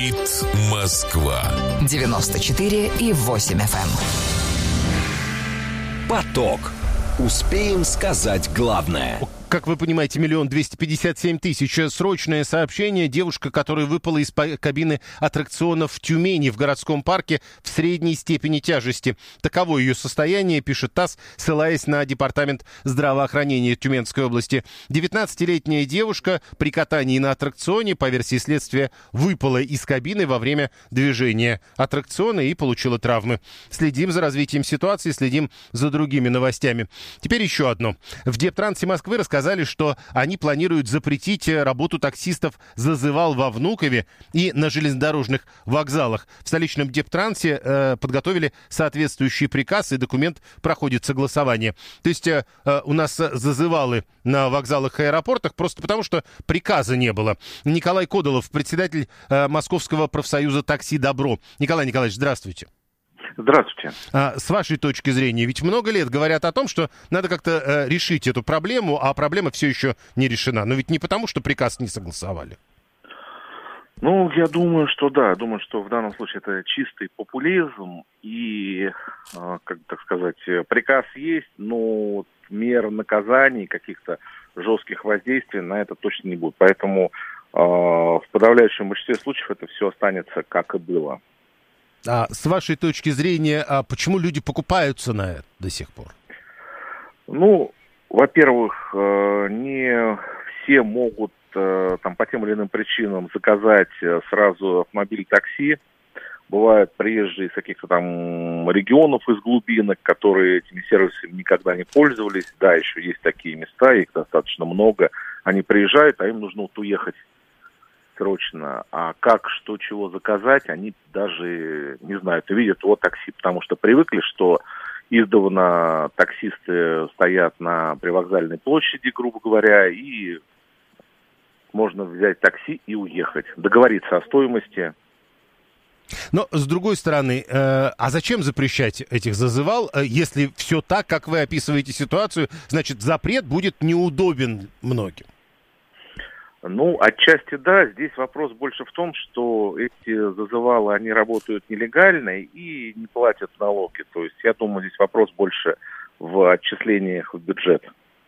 Говорит Москва. 94,8 FM. Поток. Успеем сказать главное. Как вы понимаете, 1 257 000. Срочное сообщение. Девушка, которая выпала из кабины аттракционов в Тюмени, в городском парке, в средней степени тяжести. Таково ее состояние, пишет ТАСС, ссылаясь на Департамент здравоохранения Тюменской области. 19-летняя девушка при катании на аттракционе, по версии следствия, выпала из кабины во время движения аттракциона и получила травмы. Следим за развитием ситуации, следим за другими новостями. Теперь еще одно. В Дептрансе Москвы рассказали, что они планируют запретить работу таксистов зазывал во Внукове и на железнодорожных вокзалах. В столичном Дептрансе подготовили соответствующий приказ, и документ проходит согласование. То есть у нас зазывалы на вокзалах и аэропортах просто потому, что приказа не было. Николай Кодолов, председатель Московского профсоюза «Такси Добро». Николай Николаевич, здравствуйте. Здравствуйте. С вашей точки зрения, ведь много лет говорят о том, что надо как-то решить эту проблему, а проблема все еще не решена. Но ведь не потому, что приказ не согласовали. Ну, я думаю, что да. Думаю, что в данном случае это чистый популизм. И, как так сказать, приказ есть, но мер наказаний, каких-то жестких воздействий на это точно не будет. Поэтому в подавляющем большинстве случаев это все останется, как и было. А с вашей точки зрения, почему люди покупаются на это до сих пор? Ну, во-первых, не все могут там по тем или иным причинам заказать сразу автомобиль такси. Бывают приезжие из каких-то там регионов, из глубинок, которые этими сервисами никогда не пользовались. Да, еще есть такие места, их достаточно много. Они приезжают, а им нужно вот уехать срочно. А как, что, чего заказать, они даже не знают. И видят вот такси, потому что привыкли, что издавна таксисты стоят на привокзальной площади, грубо говоря, и можно взять такси и уехать. Договориться о стоимости. Но, с другой стороны, а зачем запрещать этих зазывал, если все так, как вы описываете ситуацию, значит, запрет будет неудобен многим? Ну, отчасти да. Здесь вопрос больше в том, что эти зазывалы, они работают нелегально и не платят налоги. То есть, я думаю, здесь вопрос больше в отчислениях в бюджет.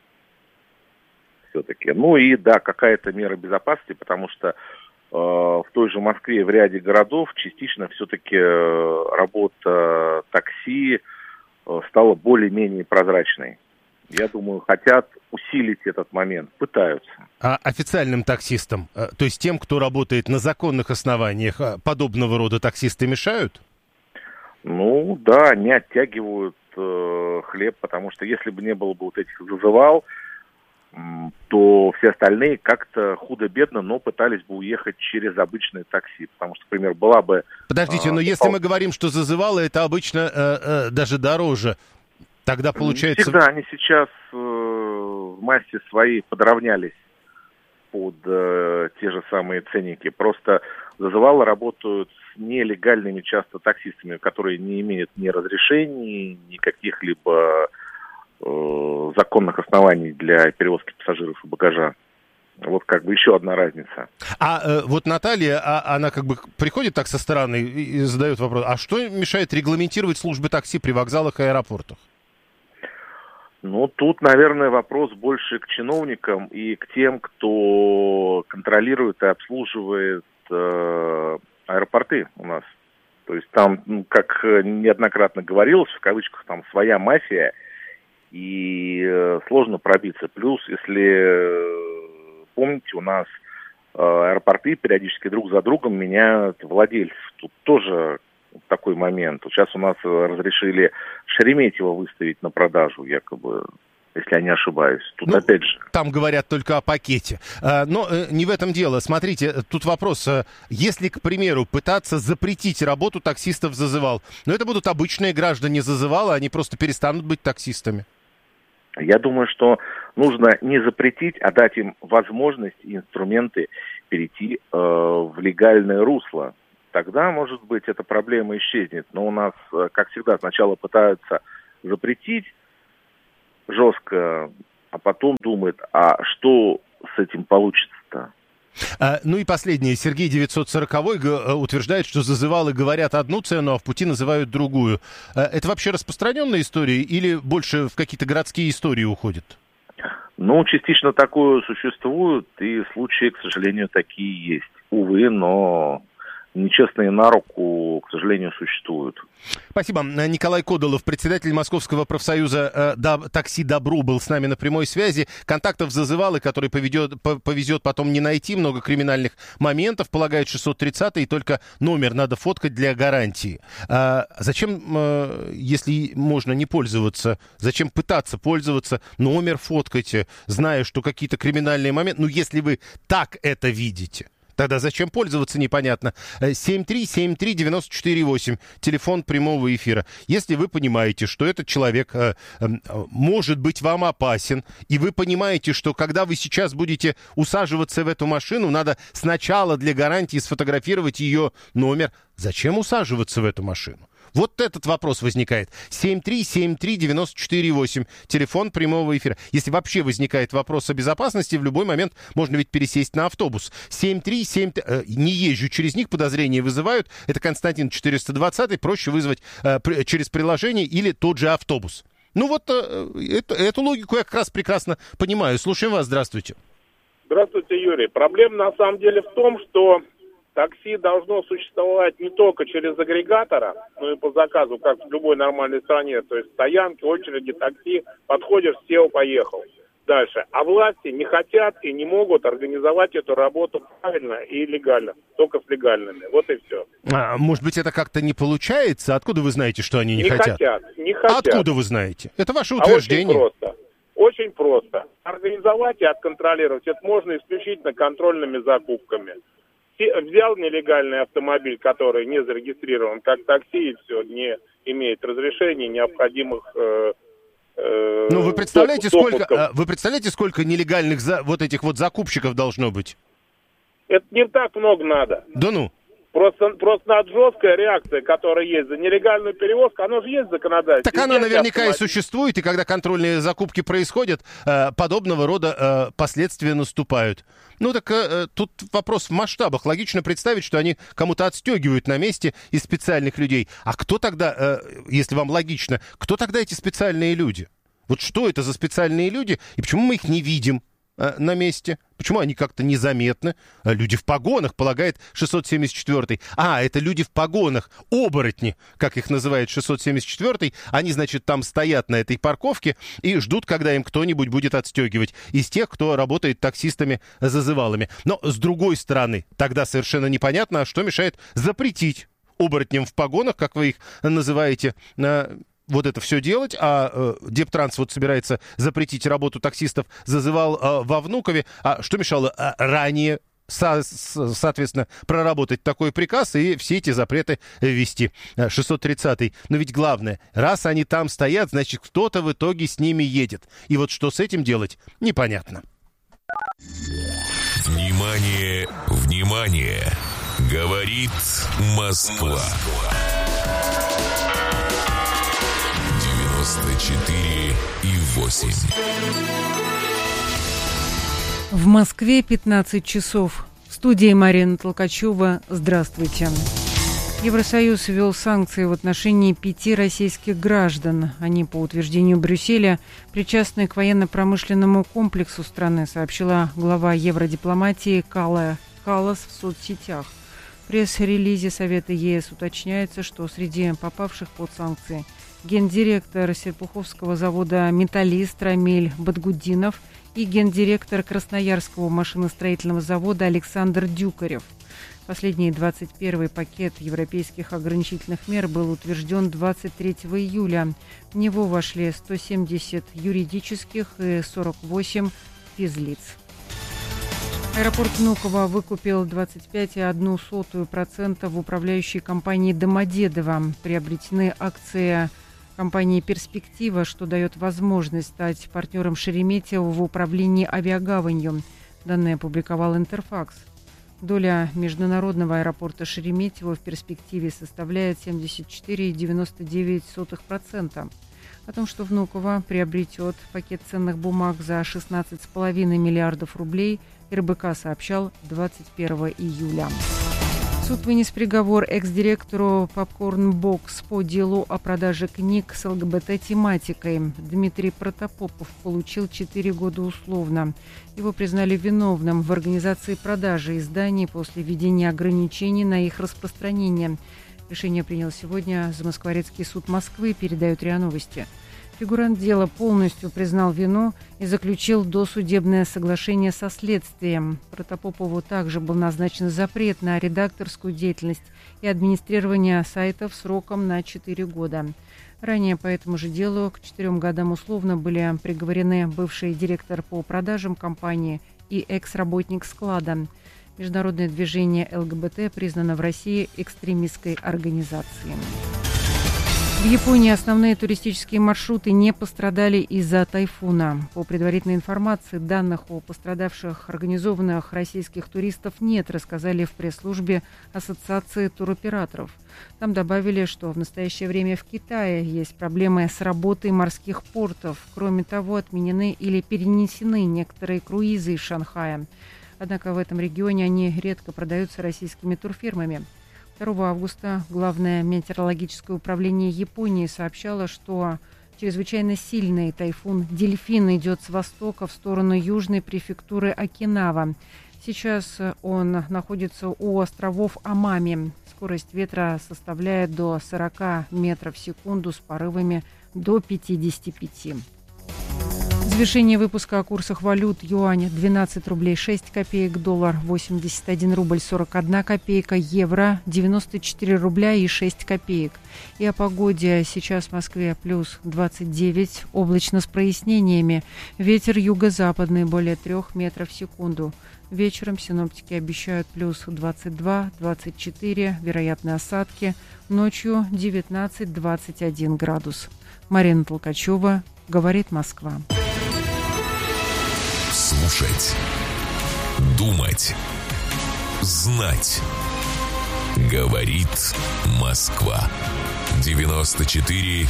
Все-таки. Ну и да, какая-то мера безопасности, потому что в той же Москве, в ряде городов частично все-таки работа такси стала более-менее прозрачной. Я думаю, хотят усилить этот момент, пытаются. А официальным таксистам, то есть тем, кто работает на законных основаниях, подобного рода таксисты мешают? Ну да, они оттягивают хлеб, потому что если бы не было бы вот этих зазывал, то все остальные как-то худо-бедно, но пытались бы уехать через обычное такси. Потому что, например, была бы... Подождите, но если мы говорим, что зазывало, это обычно даже дороже, тогда получается... Всегда они сейчас в массе своей подравнялись под те же самые ценники. Просто зазывалы работают с нелегальными часто таксистами, которые не имеют ни разрешений, ни каких-либо законных оснований для перевозки пассажиров и багажа. Вот как бы еще одна разница. Вот Наталья, она как бы приходит так со стороны и задает вопрос, а что мешает регламентировать службы такси при вокзалах и аэропортах? Ну, тут, наверное, вопрос больше к чиновникам и к тем, кто контролирует и обслуживает аэропорты у нас. То есть там, как неоднократно говорилось, в кавычках, там своя мафия, и сложно пробиться. Плюс, если помните, у нас аэропорты периодически друг за другом меняют владельцев. Тут тоже такой момент. Вот сейчас у нас разрешили Шереметьево выставить на продажу, якобы, если я не ошибаюсь. Тут опять же... Там говорят только о пакете. Но не в этом дело. Смотрите, тут вопрос. Если, к примеру, пытаться запретить работу таксистов зазывал, но это будут обычные граждане зазывала, они просто перестанут быть таксистами. Я думаю, что нужно не запретить, а дать им возможность и инструменты перейти в легальное русло. Тогда, может быть, эта проблема исчезнет. Но у нас, как всегда, сначала пытаются запретить жестко, а потом думают, а что с этим получится-то? Ну и последнее. Сергей 940 утверждает, что зазывалы говорят одну цену, а в пути называют другую. Это вообще распространенная история или больше в какие-то городские истории уходит? Ну, частично такое существует, и случаи, к сожалению, такие есть. Увы, но нечестные на руку, к сожалению, существуют. Спасибо. Николай Кодолов, председатель Московского профсоюза такси «Добру», был с нами на прямой связи. Контактов зазывалы, который повезет потом не найти, много криминальных моментов, полагает 630-й, и только номер надо фоткать для гарантии. Зачем, если можно не пользоваться, зачем пытаться пользоваться, номер фоткайте, зная, что какие-то криминальные моменты, ну, если вы так это видите. Тогда зачем пользоваться, непонятно. 7373948, телефон прямого эфира. Если вы понимаете, что этот человек может быть вам опасен, и вы понимаете, что когда вы сейчас будете усаживаться в эту машину, надо сначала для гарантии сфотографировать ее номер. Зачем усаживаться в эту машину? Вот этот вопрос возникает. 7373948, телефон прямого эфира. Если вообще возникает вопрос о безопасности, в любой момент можно ведь пересесть на автобус. 737... Не езжу через них, подозрения вызывают. Это Константин 420, проще вызвать через приложение или тот же автобус. Ну вот эту логику я как раз прекрасно понимаю. Слушаем вас, здравствуйте. Здравствуйте, Юрий. Проблема на самом деле в том, что такси должно существовать не только через агрегатора, но и по заказу, как в любой нормальной стране. То есть стоянки, очереди, такси, подходишь, сел, поехал. Дальше. А власти не хотят и не могут организовать эту работу правильно и легально. Только с легальными. Вот и все. Может быть, это как-то не получается? Откуда вы знаете, что они не хотят? Не хотят. Откуда вы знаете? Это ваше утверждение. Очень просто. Очень просто. Организовать и отконтролировать это можно исключительно контрольными закупками. Взял нелегальный автомобиль, который не зарегистрирован как такси, и все, не имеет разрешений, необходимых... Ну, вы представляете, сколько нелегальных вот этих вот закупщиков должно быть? Это не так много надо. Да ну? Просто надо жесткая реакция, которая есть за нелегальную перевозку, она же есть законодательство. Так она наверняка и существует, и когда контрольные закупки происходят, подобного рода последствия наступают. Ну так тут вопрос в масштабах. Логично представить, что они кому-то отстегивают на месте из специальных людей. А кто тогда, если вам логично, кто тогда эти специальные люди? Вот что это за специальные люди, и почему мы их не видим на месте? Почему они как-то незаметны? Люди в погонах, полагает 674-й. Это люди в погонах, оборотни, как их называет 674-й. Они, значит, там стоят на этой парковке и ждут, когда им кто-нибудь будет отстегивать. Из тех, кто работает таксистами-зазывалами. Но, с другой стороны, тогда совершенно непонятно, что мешает запретить оборотням в погонах, как вы их называете, вот это все делать, Дептранс вот собирается запретить работу таксистов, зазывал во Внукове. А что мешало ранее, соответственно, проработать такой приказ и все эти запреты ввести? 630-й. Но ведь главное, раз они там стоят, значит, кто-то в итоге с ними едет. И вот что с этим делать, непонятно. Внимание, внимание! Говорит Москва. 94,8. В Москве 15 часов. В студии Марина Толкачева. Здравствуйте. Евросоюз ввел санкции в отношении 5 российских граждан. Они, по утверждению Брюсселя, причастны к военно-промышленному комплексу страны, сообщила глава евродипломатии Каллас в соцсетях. В пресс-релизе Совета ЕС уточняется, что среди попавших под санкции гендиректор Серпуховского завода «Металлист» Рамиль Бадгудинов и гендиректор Красноярского машиностроительного завода Александр Дюкарев. Последний 21-й пакет европейских ограничительных мер был утвержден 23 июля. В него вошли 170 юридических и 48 физлиц. Аэропорт Внуково выкупил 25,01% в управляющей компании «Домодедово». Приобретены акции компании «Перспектива», что дает возможность стать партнером Шереметьево в управлении авиагаванью. Данные опубликовал Интерфакс. Доля международного аэропорта Шереметьево в «Перспективе» составляет 74,99%. О том, что Внуково приобретет пакет ценных бумаг за 16,5 миллиардов рублей, РБК сообщал 21 июля. Суд вынес приговор экс-директору Popcorn Box по делу о продаже книг с ЛГБТ-тематикой. Дмитрий Протопопов получил 4 года условно. Его признали виновным в организации продажи изданий после введения ограничений на их распространение. Решение принял сегодня Замоскворецкий суд Москвы, передают РИА Новости. Фигурант дела полностью признал вину и заключил досудебное соглашение со следствием. Протопопову также был назначен запрет на редакторскую деятельность и администрирование сайтов сроком на 4 года. Ранее по этому же делу к 4 годам условно были приговорены бывший директор по продажам компании и экс-работник склада. Международное движение ЛГБТ признано в России экстремистской организацией. В Японии основные туристические маршруты не пострадали из-за тайфуна. По предварительной информации, данных о пострадавших организованных российских туристов нет, рассказали в пресс-службе Ассоциации туроператоров. Там добавили, что в настоящее время в Китае есть проблемы с работой морских портов. Кроме того, отменены или перенесены некоторые круизы из Шанхая. Однако в этом регионе они редко продаются российскими турфирмами. 2 августа Главное метеорологическое управление Японии сообщало, что чрезвычайно сильный тайфун «Дельфин» идет с востока в сторону южной префектуры Окинава. Сейчас он находится у островов Амами. Скорость ветра составляет до 40 метров в секунду с порывами до 55. Завершение выпуска о курсах валют. Юань 12 рублей 6 копеек, доллар 81 рубль 41 копейка, евро 94 рубля и 6 копеек. И о погоде. Сейчас в Москве плюс 29, облачно с прояснениями. Ветер юго-западный более 3 метров в секунду. Вечером синоптики обещают плюс 22-24, вероятны осадки. Ночью 19-21 градус. Марина Толкачева, говорит Москва. Слушать, думать, знать. Говорит Москва. 94,8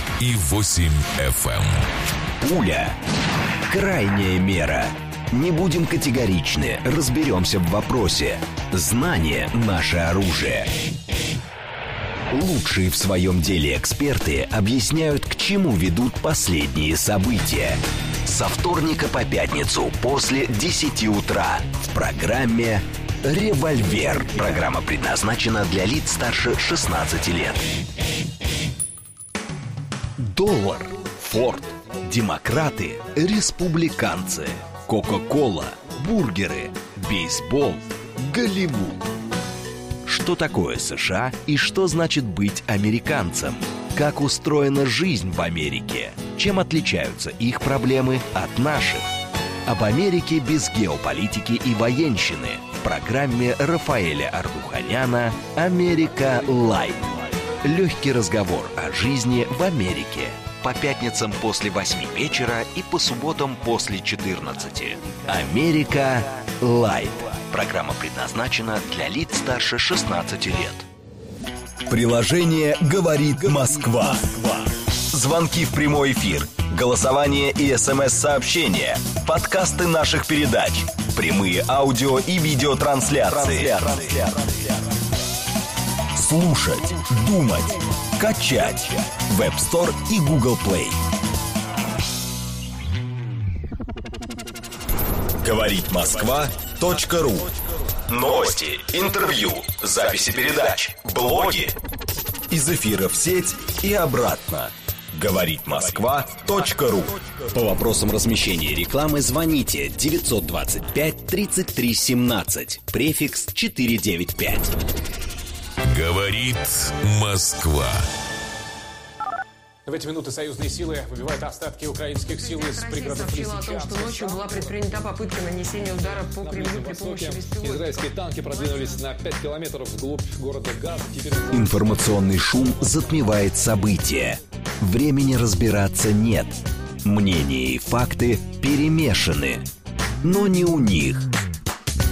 FM. Пуля. Крайняя мера. Не будем категоричны, разберемся в вопросе. Знание – наше оружие. Лучшие в своем деле эксперты объясняют, к чему ведут последние события. Со вторника по пятницу после 10 утра в программе «Револьвер». Программа предназначена для лиц старше 16 лет. Доллар, Форд, демократы, республиканцы, Кока-кола, бургеры, бейсбол, Голливуд. Что такое США и что значит быть американцем? Как устроена жизнь в Америке? Чем отличаются их проблемы от наших? Об Америке без геополитики и военщины в программе Рафаэля Ардуханяна «Америка Лайт». Легкий разговор о жизни в Америке. По пятницам после 8 вечера и по субботам после 14. «Америка Лайт». Программа предназначена для лиц старше 16 лет. Приложение «Говорит Москва». Звонки в прямой эфир, голосование и СМС-сообщения, подкасты наших передач, прямые аудио и видеотрансляции. Слушать, думать, качать. В App Store и Google Play. Говорит Москва.ру. Новости, интервью, записи передач, блоги. Из эфира в сеть и обратно. Говорит Москва.ру. По вопросам размещения рекламы звоните 925 33 17, префикс 495. Говорит Москва. В эти минуты союзные силы выбивают остатки украинских сил из пригородов Лисичанска. Россия сообщила о том, что ночью была предпринята попытка нанесения удара по Кремлю при помощи беспилотников. Израильские танки продвинулись на 5 километров вглубь города Газ. Информационный шум затмевает события. Времени разбираться нет. Мнения и факты перемешаны. Но не у них.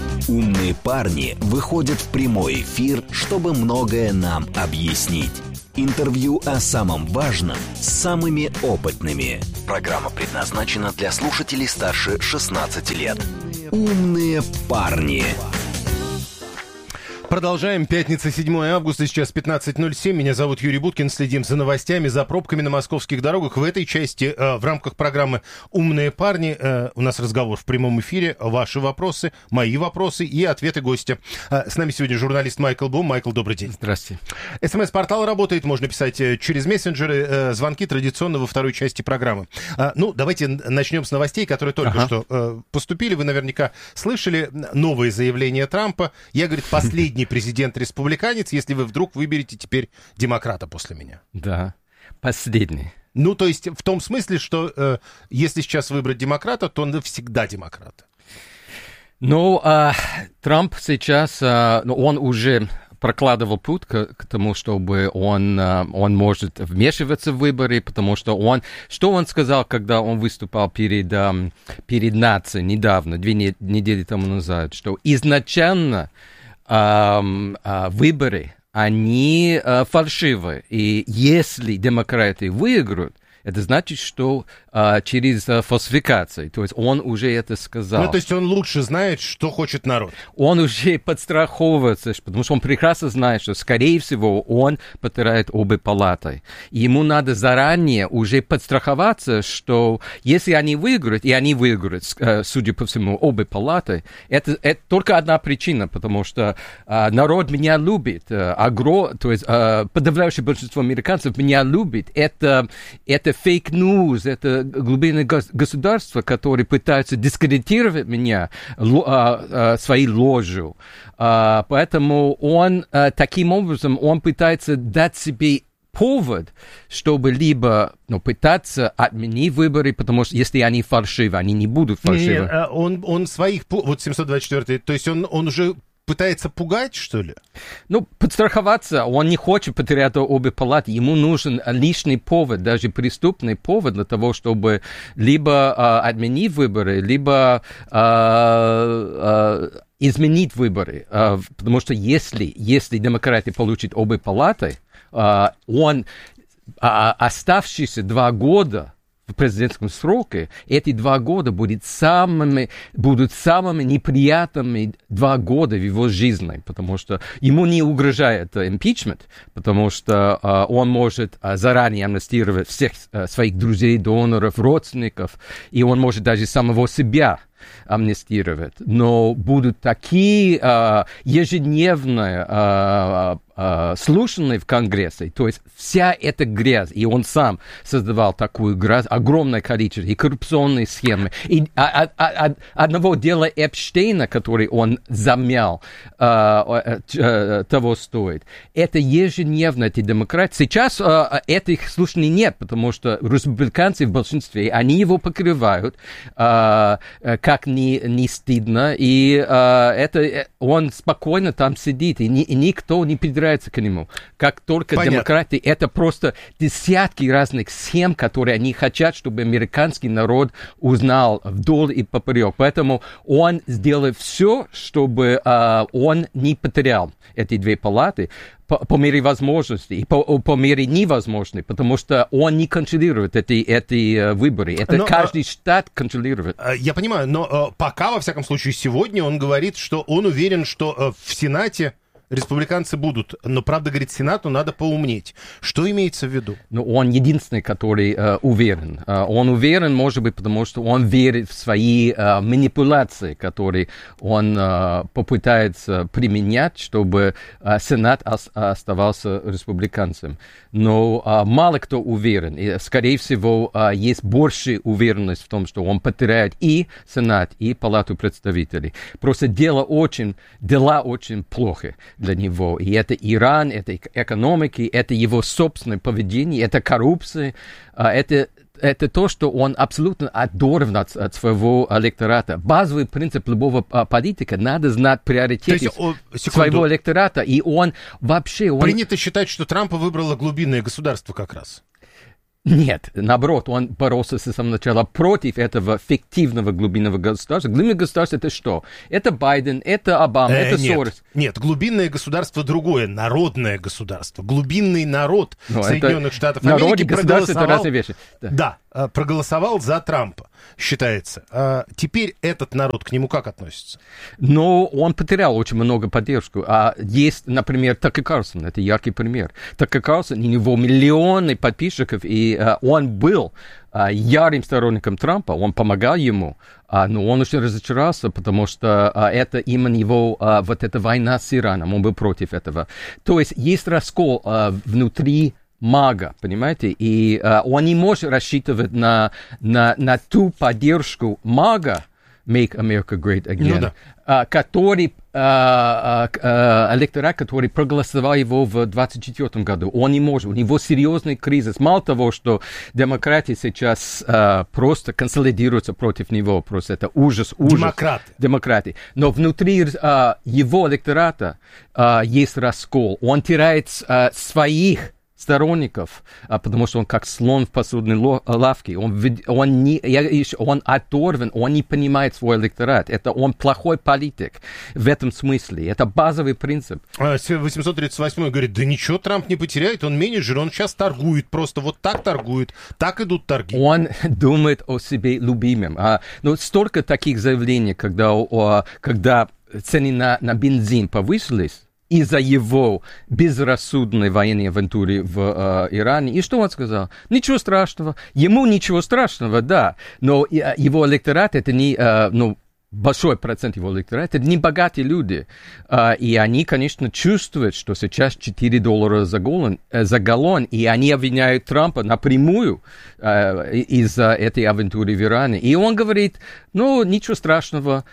Умные парни выходят в прямой эфир, чтобы многое нам объяснить. Интервью о самом важном с самыми опытными. Программа предназначена для слушателей старше 16 лет. «Умные парни». Продолжаем. Пятница, 7 августа, сейчас 15:07. Меня зовут Юрий Буткин. Следим за новостями, за пробками на московских дорогах. В этой части, в рамках программы «Умные парни», у нас разговор в прямом эфире. Ваши вопросы, мои вопросы и ответы гостя. С нами сегодня журналист Майкл Бум. Майкл, добрый день. Здравствуйте. СМС-портал работает, можно писать через мессенджеры. Звонки традиционно во второй части программы. Давайте начнем с новостей, которые только что поступили. Вы наверняка слышали новые заявления Трампа. Я, говорит, последний президент-республиканец, если вы вдруг выберете теперь демократа после меня. Да, последний. То есть в том смысле, что если сейчас выбрать демократа, то он навсегда демократ. Трамп сейчас, он уже прокладывал путь к тому, чтобы он может вмешиваться в выборы, потому что что он сказал, когда он выступал перед нацией недавно, 2 недели тому назад, что изначально выборы, они фальшивы. И если демократы выиграют, это значит, что через фальсификацию. То есть он уже это сказал. То есть он лучше знает, что хочет народ. Он уже подстраховывается, потому что он прекрасно знает, что, скорее всего, он потеряет обе палаты. И ему надо заранее уже подстраховаться, что если они выиграют, и они выиграют, судя по всему, обе палаты, это только одна причина, потому что народ меня любит. То есть подавляющее большинство американцев меня любит. Это фейк-ньюс, это глубинное государство, которое пытается дискредитировать меня своей ложью. Поэтому он таким образом он пытается дать себе повод, чтобы либо пытаться отменить выборы, потому что если они фальшивы, они не будут фальшивы. Он своих... Вот 724-й, то есть он уже... Пытается пугать, что ли? Подстраховаться. Он не хочет потерять обе палаты. Ему нужен лишний повод, даже преступный повод для того, чтобы либо отменить выборы, либо изменить выборы. Потому что если демократы получат обе палаты, оставшиеся 2 года в президентском сроке, эти 2 года будут самыми неприятными 2 года в его жизни, потому что ему не угрожает импичмент, потому что он может заранее амнистировать всех своих друзей, доноров, родственников, и он может даже самого себя амнистировать. Но будут такие ежедневные слушания в Конгрессе, то есть вся эта грязь, и он сам создавал такую грязь, огромное количество, и коррупционные схемы, и одного дела Эпштейна, который он замял, того стоит. Это ежедневно, эти демократы. Сейчас этих слушаний нет, потому что республиканцы в большинстве, они его покрывают, как не стыдно, и он спокойно там сидит, и никто не придирается к нему. Как только демократы, это просто десятки разных схем, которые они хотят, чтобы американский народ узнал вдоль и поперек. Поэтому он сделает все, чтобы он не потерял эти 2 палаты по мере возможности и по мере невозможности, потому что он не контролирует эти выборы. Это каждый штат контролирует. Я понимаю, но пока, во всяком случае, сегодня он говорит, что он уверен, что в Сенате республиканцы будут, но, правда, говорит, Сенату надо поумнеть. Что имеется в виду? Он единственный, который уверен. Он уверен, может быть, потому что он верит в свои манипуляции, которые он попытается применять, чтобы Сенат оставался республиканцем. Но мало кто уверен. И, скорее всего, есть большая уверенность в том, что он потеряет и Сенат, и Палату представителей. Просто дела очень плохо для него. И это Иран, это экономика, это его собственное поведение, это коррупция, это то, что он абсолютно оторван от своего электората. Базовый принцип любого политика — надо знать приоритеты своего электората, и он вообще... Принято считать, что Трампа выбрало глубинное государство как раз. Нет, наоборот, он боролся с самого начала против этого фиктивного глубинного государства. Глубинное государство — это что? Это Байден, это Обама, это Сорос. Нет, глубинное государство другое, народное государство. Глубинный народ Соединенных Штатов Америки проголосовал... Это разные вещи. Да, проголосовал за Трампа, считается. Теперь этот народ к нему как относится? Но он потерял очень много поддержку. Есть, например, Такер Карлсон, это яркий пример. Такер Карлсон, у него миллионы подписчиков, и он был ярым сторонником Трампа, он помогал ему, но он очень разочаровался, потому что это именно его, вот эта война с Ираном, он был против этого. То есть раскол внутри МАГА, понимаете, и он не может рассчитывать на ту поддержку МАГА, Make America Great Again, который, электорат, который проголосовал его в 2024 году. Он не может, у него серьезный кризис. Мало того, что демократия сейчас просто консолидируется против него, просто это ужас. Демократы. Но внутри его электората есть раскол. Он теряет своих сторонников, потому что он как слон в посудной лавке. Он оторван, он не понимает свой электорат. Это он плохой политик в этом смысле. Это базовый принцип. 838 говорит, да ничего Трамп не потеряет, он менеджер, он сейчас торгует, просто вот так торгует, так идут торги. Он думает о себе любимом. Но столько таких заявлений, когда цены на бензин повысились, из-за его безрассудной военной авантюры в Иране. И что он сказал? Ничего страшного. Ему ничего страшного, да. Но его электорат, это не... большой процент его электората, это не богатые люди. И они, конечно, чувствуют, что сейчас $4 за галлон, и они обвиняют Трампа напрямую из-за этой авантюры в Иране. И он говорит, ничего страшного,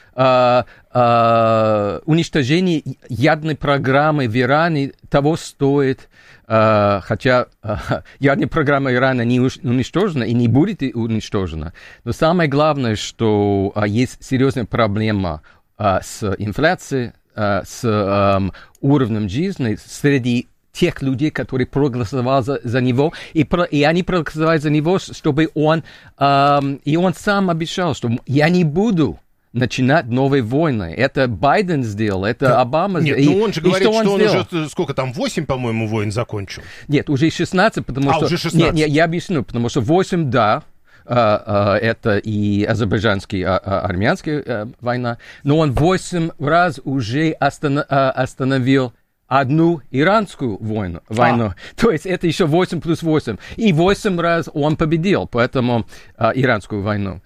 уничтожение ядерной программы в Иране того стоит, хотя ядерная программа Ирана не уничтожена и не будет уничтожена. Но самое главное, что есть серьезная проблема с инфляцией, с уровнем жизни среди тех людей, которые проголосовали за него, и они проголосовали за него, чтобы он сам обещал, что я не буду начинать новые войны. Это Байден сделал, это Обама сделал. Нет, он же говорит, что он уже, сколько там, 8, по-моему, войн закончил. Нет, уже 16, потому что... уже 16. Нет, я объясню, потому что 8, да, это и азербайджанская, армянская война, но он 8 раз уже остановил одну иранскую войну. То есть это еще 8 плюс 8. И 8 раз он победил, поэтому иранскую войну.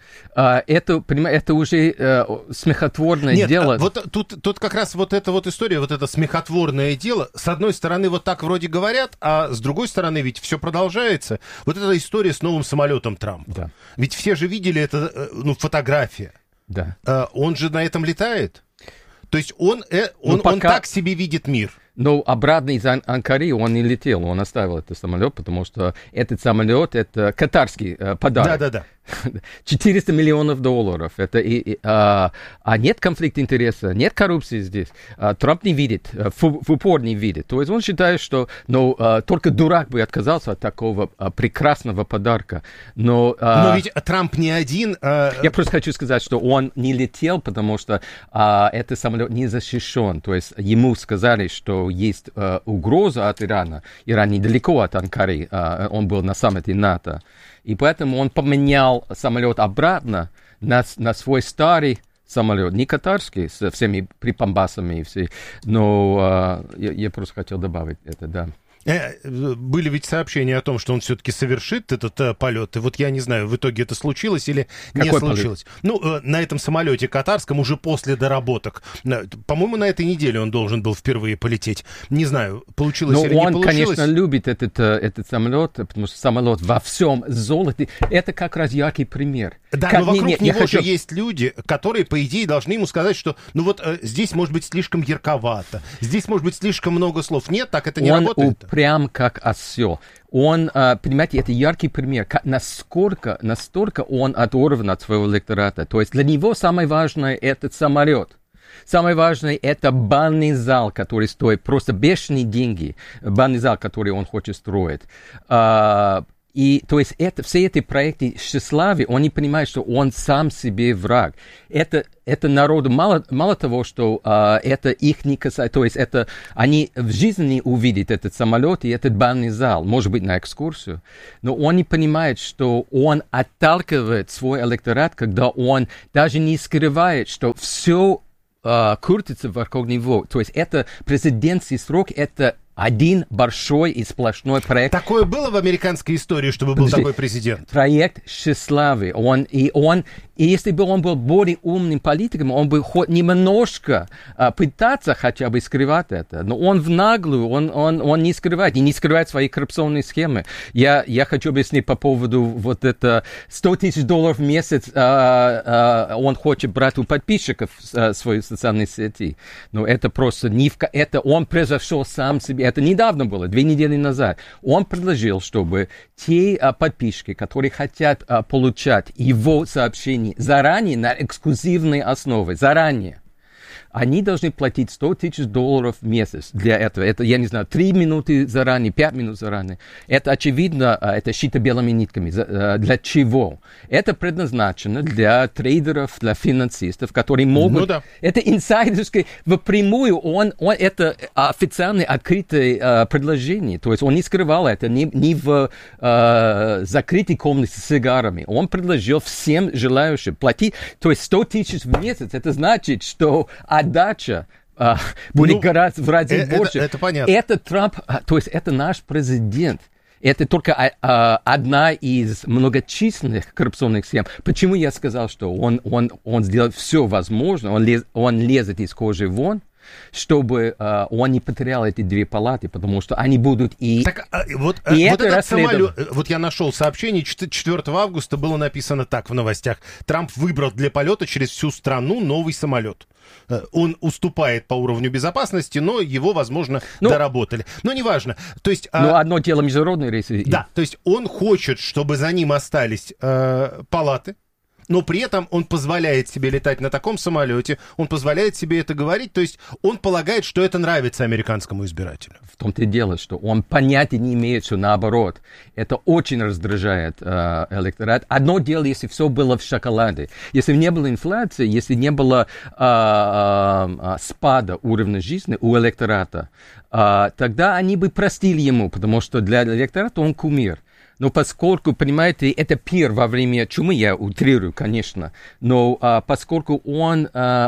Это уже смехотворное дело. Вот тут как раз вот эта вот история, вот это смехотворное дело, с одной стороны вот так вроде говорят, а с другой стороны ведь все продолжается. Вот эта история с новым самолетом Трампа. Да. Ведь все же видели это, фотография. Да. Он же на этом летает. То есть он так себе видит мир. Но обратно из Анкары он не летел, он оставил этот самолет, потому что этот самолет — это катарский подарок. Да. $400 миллионов. Это нет конфликта интереса, нет коррупции здесь. Трамп не видит, в упор не видит. То есть он считает, что только дурак бы отказался от такого прекрасного подарка. Но ведь Трамп не один. Я просто хочу сказать, что он не летел, потому что этот самолет не защищен. То есть ему сказали, что есть угроза от Ирана. Иран недалеко от Анкары, он был на саммите НАТО. И поэтому он поменял самолет обратно на свой старый самолет, не катарский, со всеми припамбасами, но я просто хотел добавить это, да. Были ведь сообщения о том, что он все-таки совершит этот полет. И вот я не знаю, в итоге это случилось или не случилось. На этом самолете катарском уже после доработок. По-моему, на этой неделе он должен был впервые полететь. Не знаю, получилось или не получилось. Но он, конечно, любит этот самолет, потому что самолет во всем золоте. Это как раз яркий пример. Да, но вокруг него же есть люди, которые, по идее, должны ему сказать, что здесь может быть слишком ярковато, здесь может быть слишком много слов. Нет, так это не работает. Прям как осел. Он, понимаете, это яркий пример, настолько он оторван от своего электората. То есть для него самое важное — этот самолет. Самое важное — это бальный зал, который стоит просто бешеные деньги. Бальный зал, который он хочет строить. И, то есть, все эти проекты тщеславия, он не понимает, что он сам себе враг. Это народу мало того, что это их не касается, то есть, это они в жизни не увидят этот самолет и этот бальный зал, может быть, на экскурсию, но он не понимает, что он отталкивает свой электорат, когда он даже не скрывает, что все крутится вокруг него. То есть, это президентский срок, это один большой и сплошной проект. Такое было в американской истории, чтобы был такой президент? Проект тщеславия. И если бы он был более умным политиком, он бы хоть немножко пытаться хотя бы скрывать это. Но он в наглую, он не скрывает. И не скрывает свои коррупционные схемы. Я хочу объяснить по поводу вот это $100 000 в месяц он хочет брать у подписчиков свои социальные сети. Но это просто это он превзошел сам себе. Это недавно было, 2 недели назад. Он предложил, чтобы те подписчики, которые хотят получать его сообщения заранее, на эксклюзивной основе, заранее, они должны платить $100 000 в месяц для этого. Это, я не знаю, 3 минуты заранее, 5 минут заранее. Это, очевидно, это шито белыми нитками. Для чего? Это предназначено для трейдеров, для финансистов, которые могут... Ну, да. Это инсайдерское, впрямую, это официальное, открытое предложение. То есть он не скрывал это, не в закрытой комнате с сигарами. Он предложил всем желающим платить. То есть $100 000 в месяц, это значит, что отдача будет гораздо в разы больше. Это понятно. Это Трамп, то есть это наш президент. Это только одна из многочисленных коррупционных схем. Почему я сказал, что он сделает все возможное, он лезет из кожи вон, чтобы он не потерял эти 2 палаты, потому что они будут вот этот самолет, вот я нашел сообщение, 4 августа было написано так в новостях. Трамп выбрал для полета через всю страну новый самолет. Он уступает по уровню безопасности, но его, возможно, доработали. Но неважно. То есть, одно дело международные рейсы. Да, то есть он хочет, чтобы за ним остались палаты, но при этом он позволяет себе летать на таком самолете, он позволяет себе это говорить, то есть он полагает, что это нравится американскому избирателю. В том-то и дело, что он понятия не имеет, что наоборот. Это очень раздражает электорат. Одно дело, если все было в шоколаде. Если не было инфляции, если не было спада уровня жизни у электората, тогда они бы простили ему, потому что для электората он кумир. Но поскольку, понимаете, это пир во время чумы, я утрирую, конечно, но поскольку он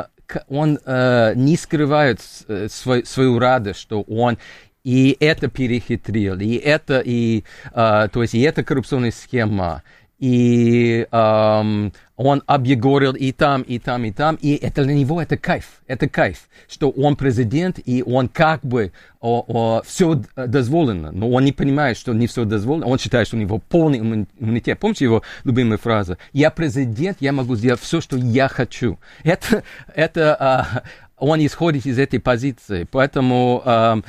не скрывает свою радость, что он и это перехитрил, и это коррупционная схема, и он объегорил и там, и это для него это кайф, что он президент, и он как бы все дозволено, но он не понимает, что не все дозволено, он считает, что у него полный иммунитет. Помните его любимая фраза? Я президент, я могу сделать все, что я хочу. Он исходит из этой позиции, поэтому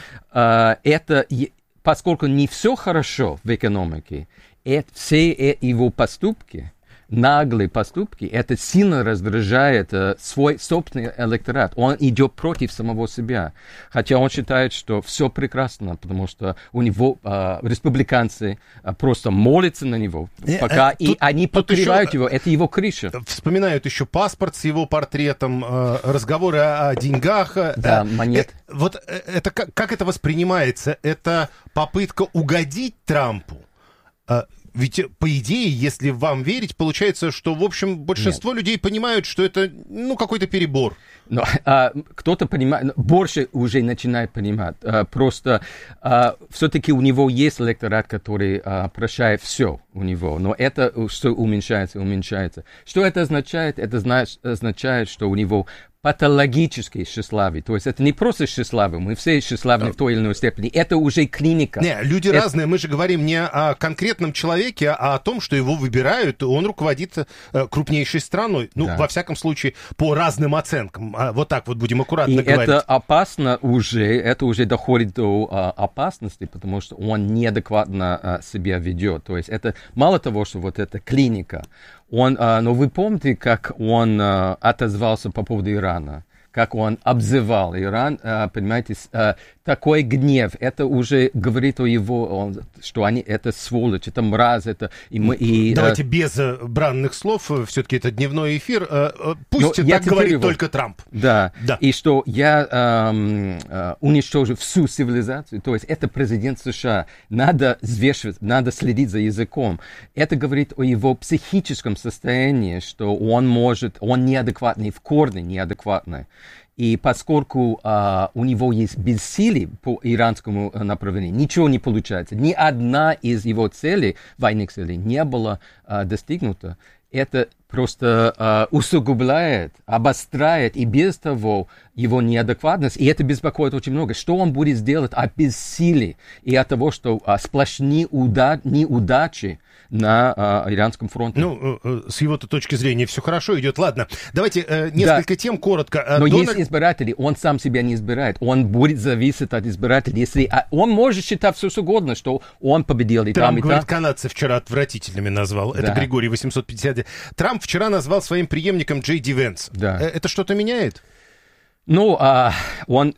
поскольку не все хорошо в экономике, все его поступки, наглые поступки, это сильно раздражает свой собственный электорат. Он идет против самого себя. Хотя он считает, что все прекрасно, потому что у него республиканцы просто молятся на него, пока и они покрывают его. Это его крыша. Вспоминают еще паспорт с его портретом, разговоры о деньгах. Да, монет. Вот это как это воспринимается? Это попытка угодить Трампу? Ведь, по идее, если вам верить, получается, что, в общем, большинство людей понимают, что это, какой-то перебор. Но кто-то понимает, больше уже начинает понимать. Просто все-таки у него есть электорат, который прощает все у него. Но это все уменьшается. Что это означает? Это означает, что у него патологическое тщеславие. То есть это не просто тщеславие, мы все тщеславны в той или иной степени. Это уже клиника. Не, люди разные. Мы же говорим не о конкретном человеке, а о том, что его выбирают, он руководит крупнейшей страной. Во всяком случае, по разным оценкам. Вот так вот будем аккуратно говорить. Это опасно это уже доходит до опасности, потому что он неадекватно себя ведет. То есть это мало того, что вот эта клиника, но вы помните, как он отозвался по поводу Ирана? как он обзывал Иран, понимаете, такой гнев, это уже говорит о его, что они, это сволочь, это мразь, это... Давайте без бранных слов, все-таки это дневной эфир, пусть так говорит только Трамп. Да, и что я уничтожу всю цивилизацию, то есть это президент США, надо взвешивать, надо следить за языком. Это говорит о его психическом состоянии, что он неадекватный, в корне неадекватный. И поскольку у него есть бессилие по иранскому направлению, ничего не получается. Ни одна из его целей, военных целей, не была достигнута. Это просто усугубляет, обостряет и без того его неадекватность. И это беспокоит очень много. Что он будет делать от бессилия и от того, что сплошные неудачи на иранском фронте. Ну, с его-то точки зрения все хорошо идет. Ладно, давайте несколько тем коротко. Но есть избиратели, он сам себя не избирает. Он будет зависеть от избирателей. Если он может считать все что угодно, что он победил и там, и там. Говорит, канадцы вчера отвратительными назвал. Да. Это Григорий 850. Трамп вчера назвал своим преемником Джей Ди Венс. Да. Это что-то меняет? Ну, он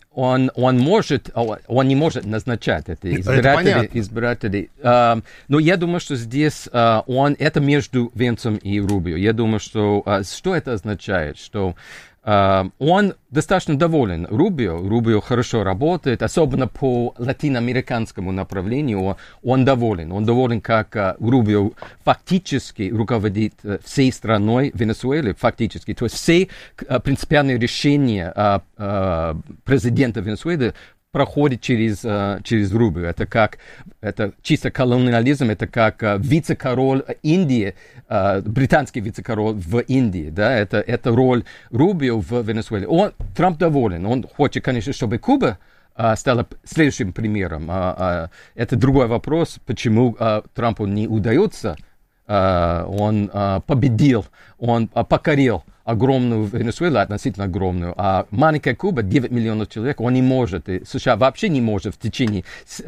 не может назначать это избиратели. Но я думаю, что здесь это между Венсом и Рубио. Я думаю, что это означает, что он достаточно доволен Рубио хорошо работает, особенно по латиноамериканскому направлению он доволен. Он доволен, как Рубио фактически руководит всей страной Венесуэлы, фактически. То есть все принципиальные решения президента Венесуэлы проходит через Рубио. Это чисто колониализм, это как вице-король Индии, британский вице-король в Индии, да, это роль Рубио в Венесуэле. Трамп доволен, он хочет, конечно, чтобы Куба стала следующим примером. Это другой вопрос, почему Трампу не удается. Он победил, он покорил огромную Венесуэлу, относительно огромную, а маленькая Куба, 9 миллионов человек, он не может, и США вообще не может в течение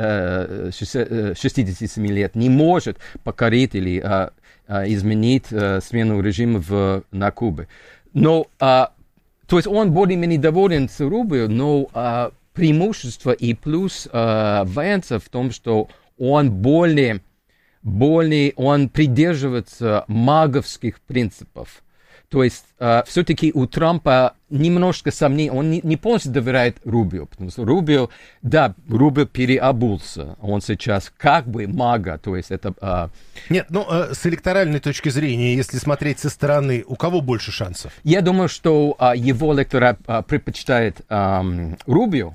67 лет, не может покорить или изменить смену режима на Кубе. Но, то есть он более-менее доволен с Рубио, но преимущество и плюс Венса в том, что он более он придерживается маговских принципов. То есть все-таки у Трампа немножко сомнений, он не полностью доверяет Рубио, потому что Рубио переобулся, он сейчас как бы мага, то есть это... Нет, с электоральной точки зрения, если смотреть со стороны, у кого больше шансов? Я думаю, что его электорат предпочитает Рубио,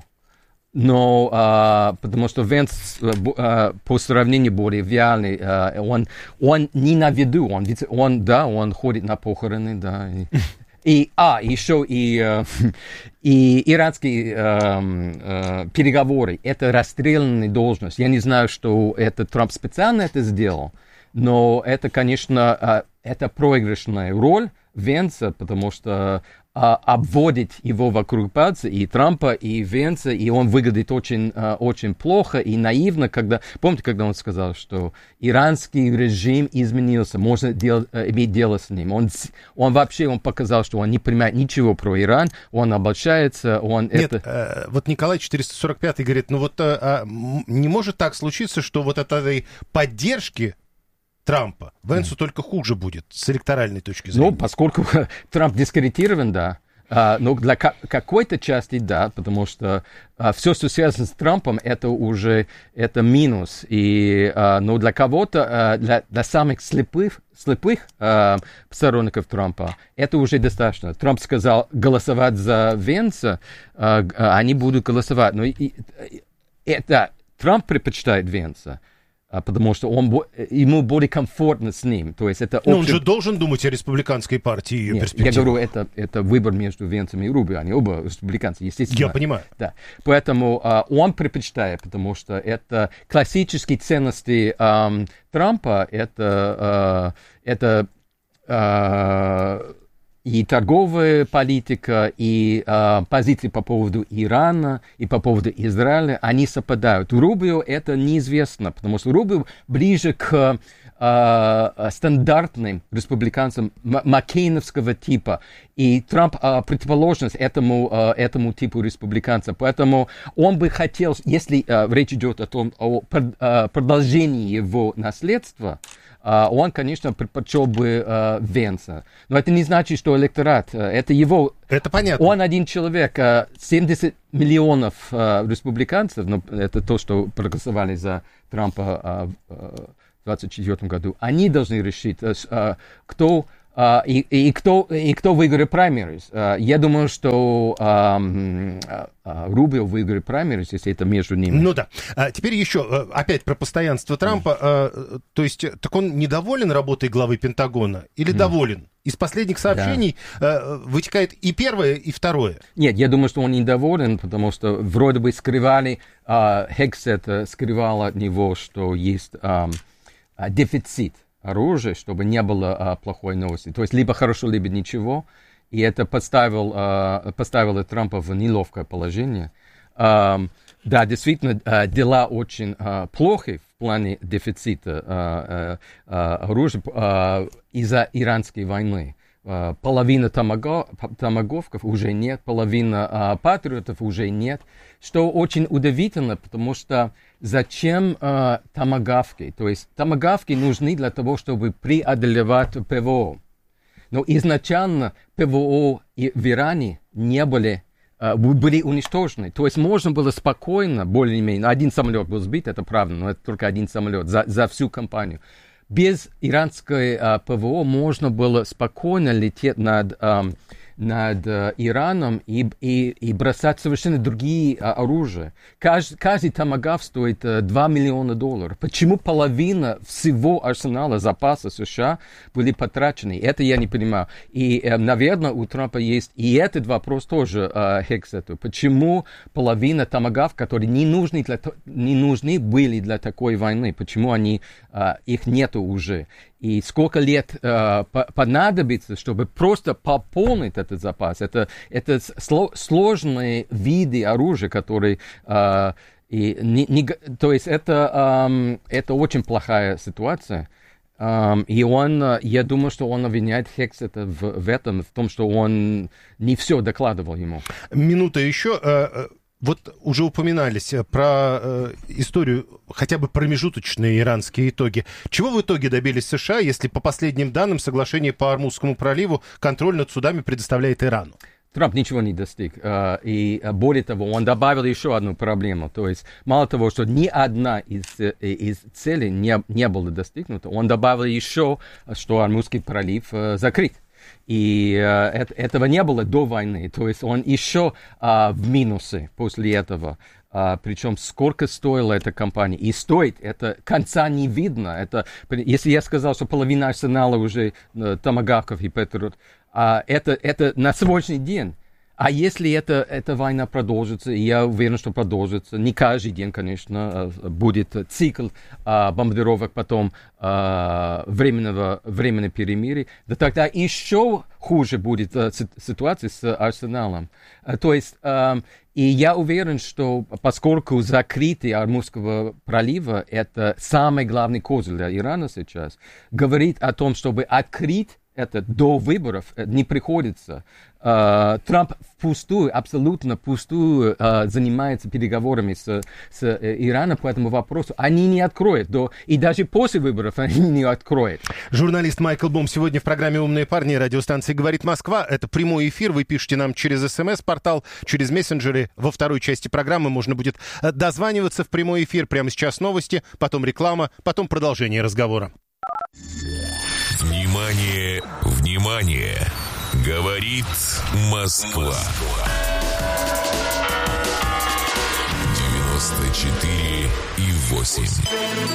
но потому что Венс по сравнению более вялый, он не на виду, он ходит на похороны, да. Еще и иранские переговоры, это расстрелянная должность. Я не знаю, что это Трамп специально это сделал, но это, конечно, это проигрышная роль Венса, потому что обводить его вокруг пальца и Трампа, и Венса, и он выглядит очень, очень плохо и наивно, помните, когда он сказал, что иранский режим изменился, можно иметь дело с ним. Он показал, что он не понимает ничего про Иран, он обольщается, вот Николай 445 говорит, не может так случиться, что вот от этой поддержки Трампа Венсу только хуже будет с электоральной точки зрения. Поскольку Трамп дискредитирован, да. Но для какой-то части, да, потому что все, что связано с Трампом, это уже минус. Но для кого-то, для самых слепых сторонников Трампа, это уже достаточно. Трамп сказал голосовать за Венса, они будут голосовать. Но Трамп предпочитает Венса, потому что ему более комфортно с ним. То есть это он же должен думать о республиканской партии и ее перспективах. Я говорю, это выбор между Венсом и Рубио. Они оба республиканцы, естественно. Я понимаю. Да. Поэтому он предпочитает, потому что это классические ценности Трампа, это и торговая политика, и позиции по поводу Ирана, и по поводу Израиля, они совпадают. Рубио это неизвестно, потому что Рубио ближе к стандартным республиканцам маккейновского типа. И Трамп противоположность этому типу республиканцев. Поэтому он бы хотел, если речь идет о продолжении его наследства, он, конечно, предпочел бы Венса. Но это не значит, что электорат, это его... Это понятно. Он один человек, 70 миллионов республиканцев, но это то, что проголосовали за Трампа в 2024 году, они должны решить, кто выиграет праймерис. Я думаю, что Рубио выиграет праймерис, если это между ними. Ну да. Теперь еще опять про постоянство Трампа. То есть, так он недоволен работой главы Пентагона или доволен? Из последних сообщений вытекает и первое, и второе. Нет, я думаю, что он недоволен, потому что вроде бы скрывали, Hexet скрывал от него, что есть дефицит оружия, чтобы не было плохой новости. То есть либо хорошо, либо ничего. И это поставило Трампа в неловкое положение. Да, действительно, дела очень плохи в плане дефицита оружия из-за иранской войны. Половина томагавков уже нет, половина патриотов уже нет, что очень удивительно, потому что зачем томагавки? То есть томагавки нужны для того, чтобы преодолевать ПВО. Но изначально ПВО в Иране не были уничтожены. То есть можно было спокойно, более-менее, один самолет был сбит, это правда, но это только один самолет за всю кампанию. Без иранской ПВО можно было спокойно лететь над Ираном и бросать совершенно другие оружия. Каждый томагавк стоит $2 миллиона. Почему половина всего арсенала запаса США были потрачены? Это я не понимаю. И, наверное, у Трампа есть и этот вопрос тоже Hexet'у. Почему половина томагавков, которые не нужны были для такой войны, почему их нету уже? И сколько лет понадобится, чтобы просто пополнить этот запас. Это сложные виды оружия, которые... то есть это очень плохая ситуация. И я думаю, что он обвиняет Hexet в этом, в том, что он не все докладывал ему. Минута еще. Вот уже упоминались про историю, хотя бы промежуточные иранские итоги. Чего в итоге добились США, если по последним данным соглашение по Ормузскому проливу контроль над судами предоставляет Ирану? Трамп ничего не достиг. И более того, он добавил еще одну проблему. То есть мало того, что ни одна из целей не была достигнута, он добавил еще, что Ормузский пролив закрыт. И этого не было до войны. То есть он еще в минусе после этого. Причем сколько стоила эта компания. И стоит, это конца не видно. Если я сказал, что половина арсенала уже томагавков и патриот, это на сегодняшний день. А если эта война продолжится, и я уверен, что продолжится, не каждый день, конечно, будет цикл бомбардировок, потом временного перемирия, да тогда еще хуже будет ситуация с арсеналом. То есть, и я уверен, что поскольку закрытие Ормузского пролива – это самый главный козырь для Ирана сейчас, говорит о том, чтобы открыть это до выборов не приходится. Трамп абсолютно впустую занимается переговорами с Ираном по этому вопросу. Они не откроют. И даже после выборов они не откроют. Журналист Майкл Бом сегодня в программе «Умные парни» радиостанции «Говорит Москва». Это прямой эфир. Вы пишете нам через СМС-портал, через мессенджеры. Во второй части программы можно будет дозваниваться в прямой эфир. Прямо сейчас новости, потом реклама, потом продолжение разговора. Внимание, внимание! Говорит Москва. 94,8.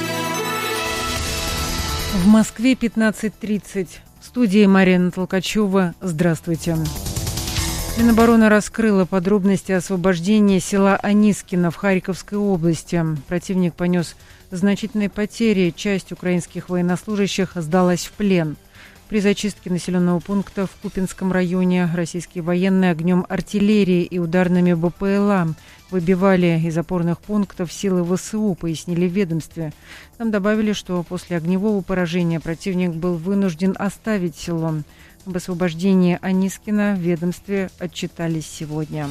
В Москве 15:30. В студии Марина Толкачева. Здравствуйте. Минобороны раскрыла подробности освобождения села Анискино в Харьковской области. Противник понес значительные потери. Часть украинских военнослужащих сдалась в плен. При зачистке населенного пункта в Купинском районе российские военные огнем артиллерии и ударными БПЛА выбивали из опорных пунктов силы ВСУ, пояснили в ведомстве. Там добавили, что после огневого поражения противник был вынужден оставить село. Об освобождении Анискина в ведомстве отчитались сегодня.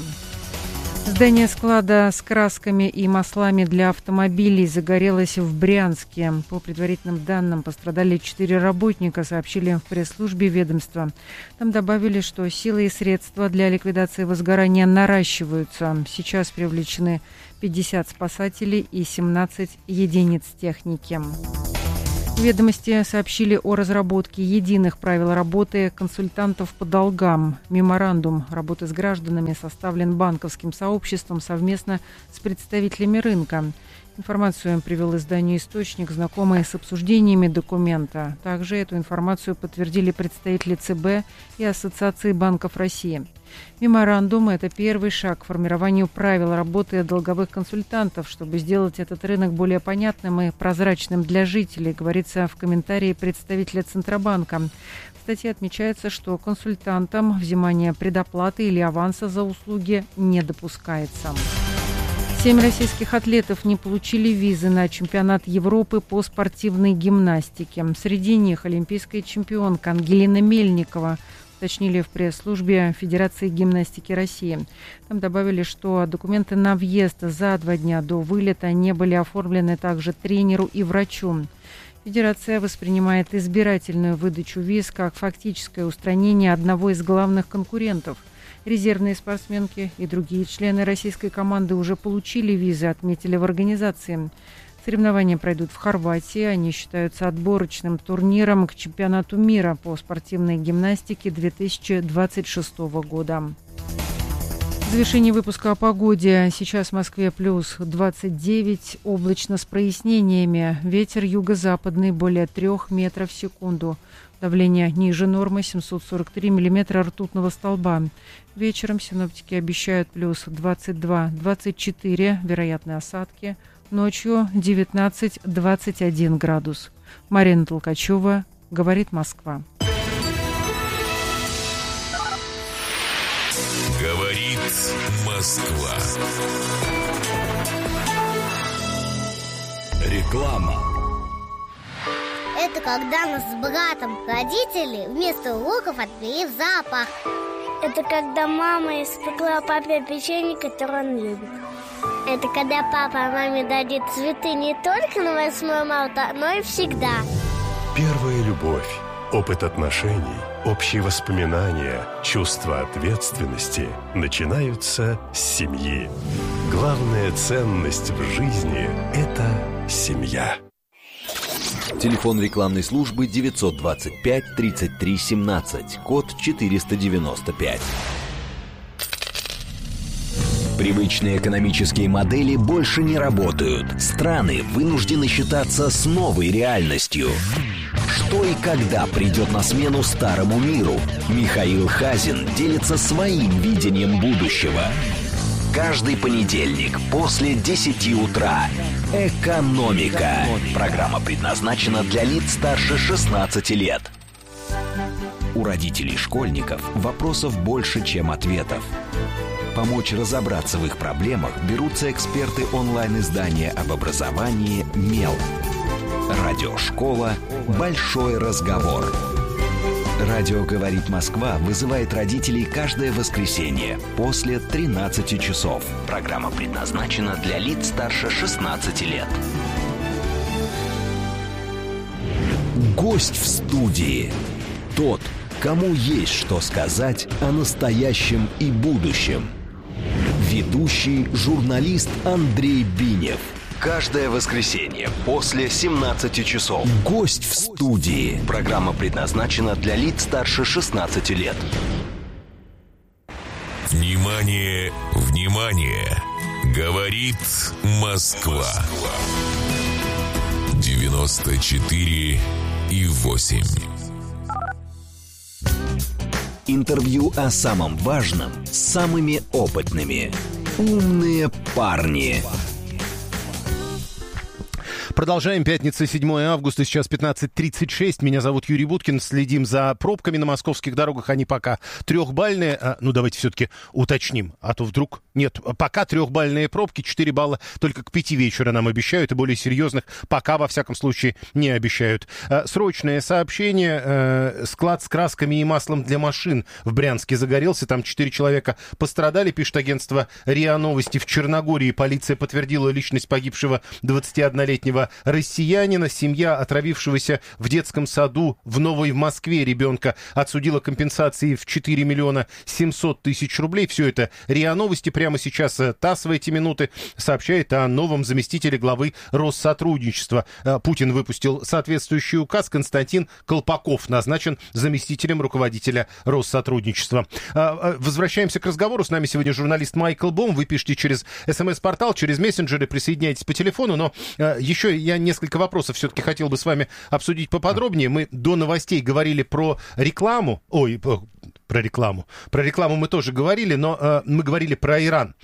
Здание склада с красками и маслами для автомобилей загорелось в Брянске. По предварительным данным, пострадали 4 работника, сообщили в пресс-службе ведомства. Там добавили, что силы и средства для ликвидации возгорания наращиваются. Сейчас привлечены 50 спасателей и 17 единиц техники. Ведомости сообщили о разработке единых правил работы консультантов по долгам. Меморандум работы с гражданами составлен банковским сообществом совместно с представителями рынка. Информацию привел изданию «Источник», знакомый с обсуждениями документа. Также эту информацию подтвердили представители ЦБ и Ассоциации банков России. Меморандум – это первый шаг к формированию правил работы долговых консультантов, чтобы сделать этот рынок более понятным и прозрачным для жителей, говорится в комментарии представителя Центробанка. В статье отмечается, что консультантам взимание предоплаты или аванса за услуги не допускается. 7 российских атлетов не получили визы на чемпионат Европы по спортивной гимнастике. Среди них олимпийская чемпионка Ангелина Мельникова, уточнили в пресс-службе Федерации гимнастики России. Там добавили, что документы на въезд за 2 дня до вылета не были оформлены также тренеру и врачу. Федерация воспринимает избирательную выдачу виз как фактическое устранение одного из главных конкурентов. Резервные спортсменки и другие члены российской команды уже получили визы, отметили в организации. Соревнования пройдут в Хорватии. Они считаются отборочным турниром к чемпионату мира по спортивной гимнастике 2026 года. В завершении выпуска о погоде. Сейчас в Москве плюс 29, облачно с прояснениями. Ветер юго-западный более 3 метров в секунду. Давление ниже нормы 743 миллиметра ртутного столба. Вечером синоптики обещают плюс 22-24, вероятные осадки. Ночью 19-21 градус. Марина Толкачева, говорит Москва. Говорит Москва. Реклама. Это когда нас с братом родители вместо уроков отвели в зоопарк. Это когда мама испекла папе печенье, которое он любит. Это когда папа маме дарит цветы не только на 8 марта, но и всегда. Первая любовь, опыт отношений, общие воспоминания, чувство ответственности начинаются с семьи. Главная ценность в жизни – это семья. Телефон рекламной службы 925 33 17, код 495. Привычные экономические модели больше не работают. Страны вынуждены считаться с новой реальностью. Что и когда придет на смену старому миру? Михаил Хазин делится своим видением будущего. Каждый понедельник после 10 утра. «Экономика». Программа предназначена для лиц старше 16 лет. У родителей школьников вопросов больше, чем ответов. Помочь разобраться в их проблемах берутся эксперты онлайн-издания об образовании «Мел». Радиошкола «Большой разговор». Радио «Говорит Москва» вызывает родителей каждое воскресенье после 13 часов. Программа предназначена для лиц старше 16 лет. Гость в студии. Тот, кому есть что сказать о настоящем и будущем. Ведущий журналист Андрей Бинев. Каждое воскресенье после 17 часов. Гость в студии. Программа предназначена для лиц старше 16 лет. Внимание, внимание! Говорит Москва. 94,8. Интервью о самом важном с самыми опытными. Умные парни. Продолжаем. Пятница, 7 августа, сейчас 15:36. Меня зовут Юрий Буткин. Следим за пробками на московских дорогах. Они пока трехбальные. Давайте все-таки уточним. А то вдруг... Нет, пока трехбальные пробки, 4 балла только к 5 вечера нам обещают. И более серьезных пока, во всяком случае, не обещают. Срочное сообщение. Склад с красками и маслом для машин в Брянске загорелся. Там 4 человека пострадали, пишет агентство РИА Новости. В Черногории полиция подтвердила личность погибшего 21-летнего россиянина. Семья отравившегося в детском саду в Новой Москве ребенка отсудила компенсации в 4 миллиона 700 тысяч рублей. Все это РИА Новости. Прямо сейчас ТАСС в эти минуты сообщает о новом заместителе главы Россотрудничества. Путин выпустил соответствующий указ. Константин Колпаков назначен заместителем руководителя Россотрудничества. Возвращаемся к разговору. С нами сегодня журналист Майкл Бом. Вы пишите через СМС-портал, через мессенджеры, присоединяйтесь по телефону. Но еще я несколько вопросов все-таки хотел бы с вами обсудить поподробнее. Мы до новостей говорили про рекламу. Про рекламу. Про рекламу мы тоже говорили, но мы говорили про Иран.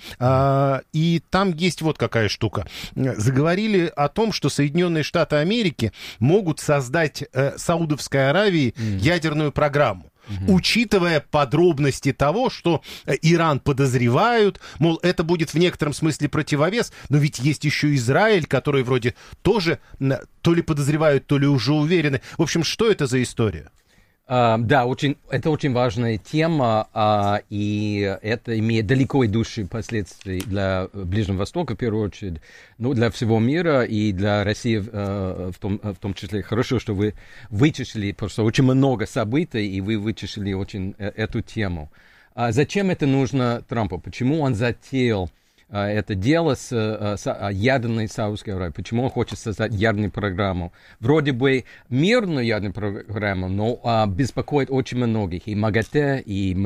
И там есть вот какая штука. Заговорили о том, что Соединенные Штаты Америки могут создать Саудовской Аравии ядерную программу. Учитывая подробности того, что Иран подозревают, мол, это будет в некотором смысле противовес, но ведь есть еще Израиль, который вроде тоже то ли подозревают, то ли уже уверены. В общем, что это за история? Да, это очень важная тема, и это имеет далеко идущие последствия для Ближнего Востока, в первую очередь, для всего мира и для России в том числе. Хорошо, что вы вычислили, просто очень много событий, и вы вычислили очень эту тему. Зачем это нужно Трампу? Почему он затеял это дело с ядерной Саудовской Аравией? Почему он хочет создать ядерную программу? Вроде бы мирную ядерную программу, но беспокоит очень многих. И МАГАТЭ,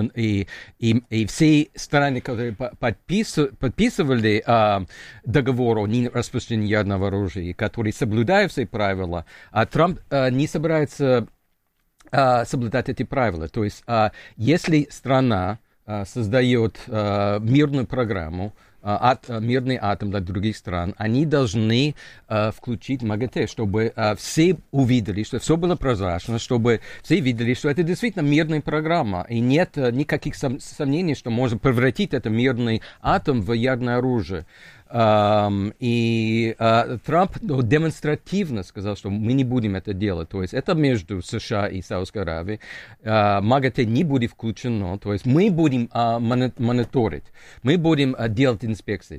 и все страны, которые подписывали договор о нераспространении ядерного оружия, которые соблюдают все правила, а Трамп не собирается соблюдать эти правила. То есть, если страна создает мирную программу, мирный атом для других стран, они должны включить МАГАТЭ, чтобы все увидели, что все было прозрачно, чтобы все видели, что это действительно мирная программа, и нет никаких сомнений, что можно превратить этот мирный атом в ядерное оружие. И Трамп демонстративно сказал, что мы не будем это делать. То есть это между США и Саудовской Аравией. МАГАТЭ не будет включено. То есть мы будем мониторить. Мы будем делать инспекции.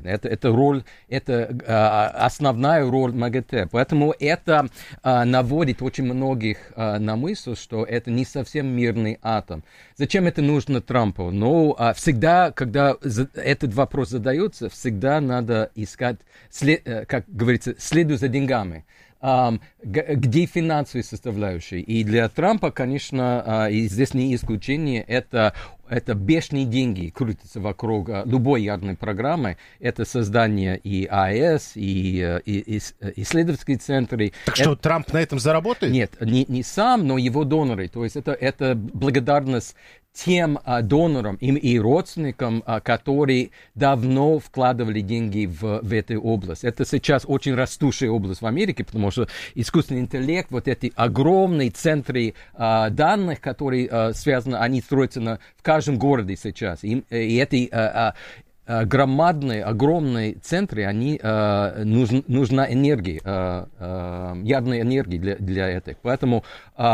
Это основная роль МАГАТЭ. Поэтому это наводит очень многих на мысль, что это не совсем мирный атом. Зачем это нужно Трампу? Ну, всегда, когда этот вопрос задается, всегда надо искать, как говорится, следуя за деньгами. Где финансовые составляющие? И для Трампа, конечно, и здесь не исключение, это бешеные деньги крутятся вокруг любой ядерной программы. Это создание и АЭС, и исследовательские центры. Так что Трамп на этом заработает? Нет, не сам, но его доноры. То есть это благодарность тем донорам и родственникам, которые давно вкладывали деньги в эту область. Это сейчас очень растущая область в Америке, потому что искусственный интеллект, вот эти огромные центры данных, которые связаны, они строятся в каждом городе сейчас. И эти громадные, огромные центры, они нужна энергия, ядерная энергия для этого. Поэтому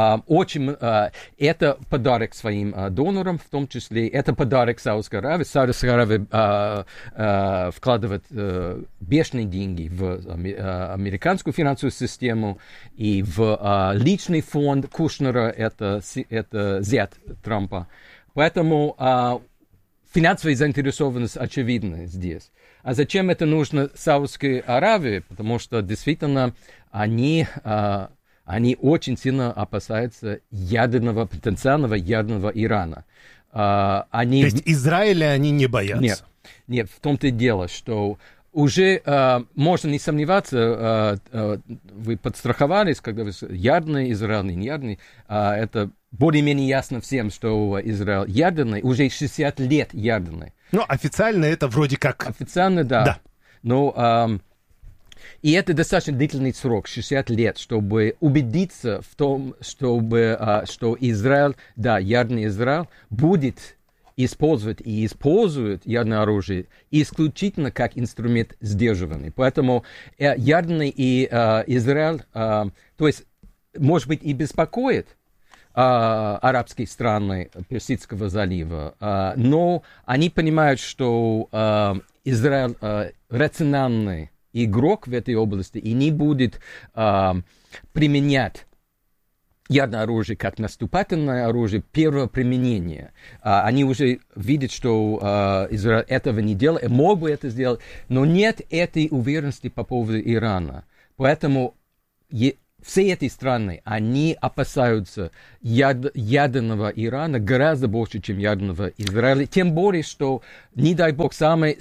это подарок своим донорам, в том числе, это подарок Саудовской Аравии. Саудовская Аравия вкладывает бешеные деньги в американскую финансовую систему и в личный фонд Кушнера, это зять Трампа. Поэтому финансовая заинтересованность очевидна здесь. А зачем это нужно Саудовской Аравии? Потому что действительно они очень сильно опасаются потенциального ядерного Ирана. То есть Израиля они не боятся? Нет, в том-то и дело, что уже можно не сомневаться, вы подстраховались, когда вы ядерный, Израиль не ядерный, это более-менее ясно всем, что Израиль ядерный, уже 60 лет ядерный. Ну, официально это вроде как... Официально, да. Но И это достаточно длительный срок, 60 лет, чтобы убедиться в том, что Израиль, да, ядерный Израиль, будет использовать и использует ядерное оружие исключительно как инструмент сдерживания. Поэтому ядерный Израиль, то есть, может быть, и беспокоит арабские страны Персидского залива, но они понимают, что Израиль рациональный игрок в этой области и не будет применять ядерное оружие как наступательное оружие первого применения. Они уже видят, что Израиль этого не делает, мог бы это сделать, но нет этой уверенности по поводу Ирана. Поэтому все эти страны, они опасаются ядерного Ирана гораздо больше, чем ядерного Израиля. Тем более, что, не дай бог, самый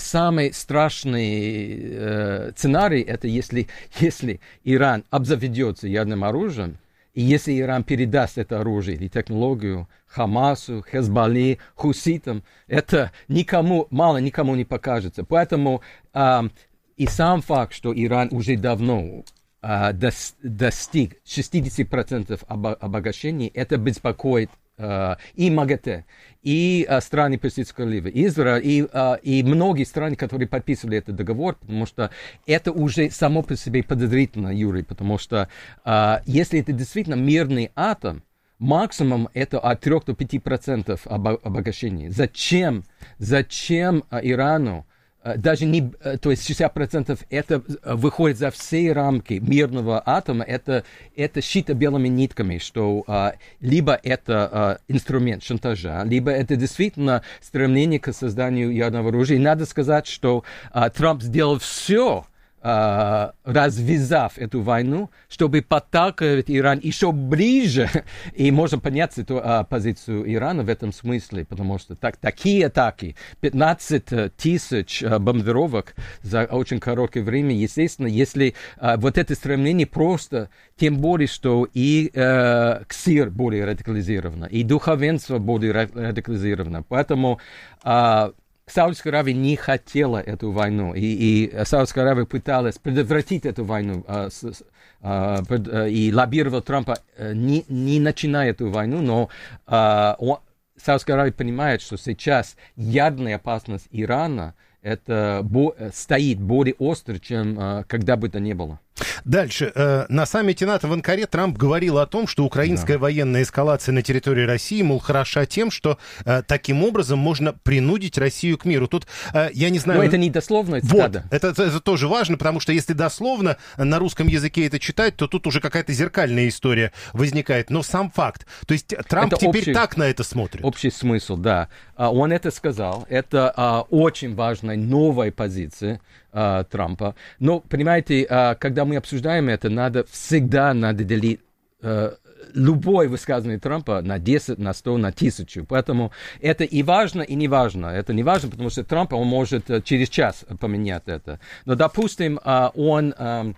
страшный сценарий, это если Иран обзаведется ядерным оружием, и если Иран передаст это оружие или технологию Хамасу, Хезболле, хуситам, это мало никому не покажется. Поэтому и сам факт, что Иран уже давно достиг 60% обогащения, это беспокоит и МАГАТЭ, и страны Персидского залива, Израиль, и многие страны, которые подписывали этот договор, потому что это уже само по себе подозрительно, Юрий, потому что если это действительно мирный атом, максимум это от 3 до 5% обогащения. Зачем Ирану даже не, то есть 60% это выходит за все рамки мирного атома, это шито белыми нитками, что либо это инструмент шантажа, либо это действительно стремление к созданию ядерного оружия. И надо сказать, что Трамп сделал все, развязав эту войну, чтобы подталкивать Иран еще ближе. И можно понять эту позицию Ирана в этом смысле, потому что такие атаки, 15 тысяч бомбардировок за очень короткое время, естественно, если вот это стремление просто, тем более, что и КСИР более радикализировано, и духовенство более радикализировано. Поэтому Саудовская Аравия не хотела эту войну, и Саудовская Аравия пыталась предотвратить эту войну, и лоббировала Трампа, не начиная эту войну, но Саудовская Аравия понимает, что сейчас ядерная опасность Ирана стоит более остро, чем когда бы то ни было. Дальше. На саммите НАТО в Анкаре Трамп говорил о том, что украинская военная эскалация на территории России, мол, хороша тем, что таким образом можно принудить Россию к миру. Тут, я не знаю... Но это не дословно. Вот, это тоже важно, потому что если дословно на русском языке это читать, то тут уже какая-то зеркальная история возникает. Но сам факт. То есть Трамп это теперь так на это смотрит. Общий смысл, да. Он это сказал. Это очень важная новая позиция Трампа. Но, понимаете, когда мы обсуждаем это, всегда надо делить любое высказывание Трампа на 10, на 100, на 1000. Поэтому это и важно, и не важно. Это не важно, потому что Трамп, он может через час поменять это. Но, допустим, он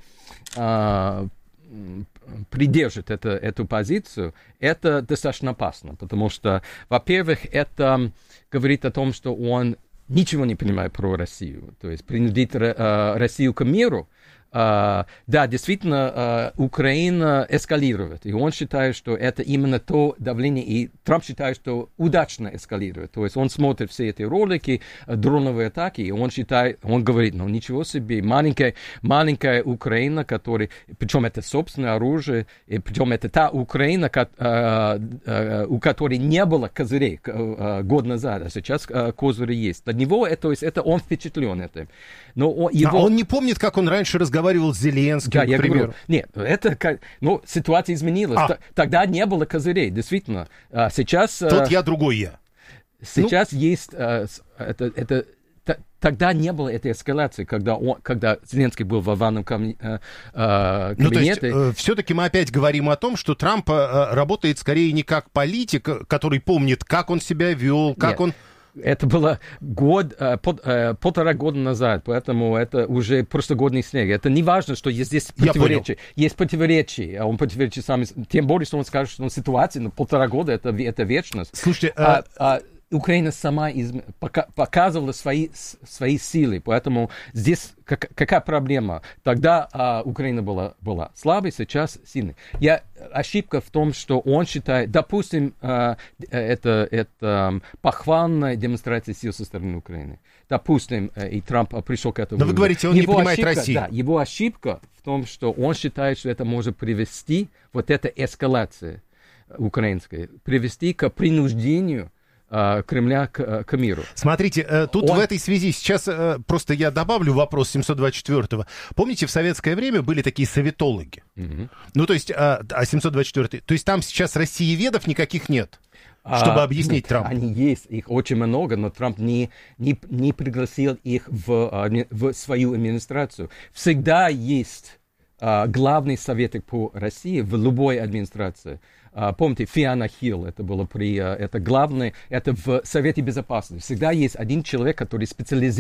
придержит эту позицию, это достаточно опасно, потому что, во-первых, это говорит о том, что он ничего не понимает про Россию, то есть принудить Россию к миру. Да, действительно, Украина эскалирует, и он считает, что это именно то давление, и Трамп считает, что удачно эскалирует, то есть он смотрит все эти ролики, дроновые атаки, и он говорит, ну ничего себе, маленькая Украина, причем это собственное оружие, и причем это та Украина, у которой не было козырей год назад, а сейчас козыри есть. Для него это он впечатлен этим. Но он не помнит, как он раньше разговаривал с Зеленским, да, к примеру. Нет, ситуация изменилась. Тогда не было козырей, действительно. Сейчас... Тут другой я. Сейчас есть... Тогда не было этой эскалации, когда Зеленский был в овальном кабинете. То есть, все-таки мы опять говорим о том, что Трамп работает скорее не как политик, который помнит, как он себя вел, как он... Это было полтора года назад, поэтому это уже прошлогодний снег. Это не важно, что здесь противоречие. Есть противоречия, он противоречит сам, тем более, что он скажет, что ситуация на 1,5 года это вечность. Слушайте, Украина сама показывала свои силы, поэтому здесь какая проблема? Тогда Украина была слабой, сейчас сильной. Ошибка в том, что он считает, допустим, это похвальная демонстрация сил со стороны Украины. Допустим, и Трамп пришел к этому. Но вы говорите, он не понимает Россию. Да, его ошибка в том, что он считает, что это может привести, вот эта эскалация украинская, привести к принуждению Кремля к миру. Смотрите, тут в этой связи сейчас просто я добавлю вопрос 724-го. Помните, в советское время были такие советологи? Ну, то есть, 724-й. То есть там сейчас россиеведов никаких нет, чтобы объяснить Трампу? Они есть, их очень много, но Трамп не пригласил их в свою администрацию. Всегда есть главный советник по России в любой администрации. Помните, Фиона Хилл, это было это главное, это в Совете Безопасности. Всегда есть один человек, который специализируется